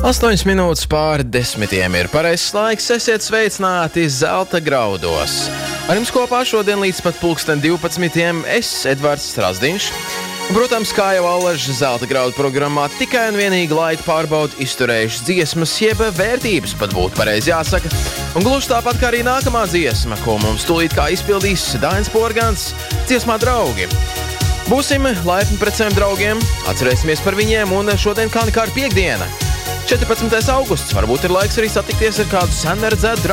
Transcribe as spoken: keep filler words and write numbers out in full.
Astoņas minūtes pāri desmitiem ir pareizs laiks, esiet sveicināti Zelta graudos. Ar jums kopā šodien līdz pat pulksten divpadsmitiem es, Edvards Strazdiņš. Protams, kā jau allaž Zelta graudu programmā, tikai un vienīgi laiku pārbaudu izturējušas dziesmas, jeb vērtības pat būtu pareizi jāsaka. Un gluži tāpat kā arī nākamā dziesma, ko mums tūlīt kā izpildīs Dainis Porgans, dziesmā Draugi. Būsim laipni pret saviem draugiem, atcerēsimies par viņiem, un šodien kā nekā ir piekdiena. četrpadsmitais augusts, varbūt ir laiks arī satikties ar kādu sen neredzētu draugu.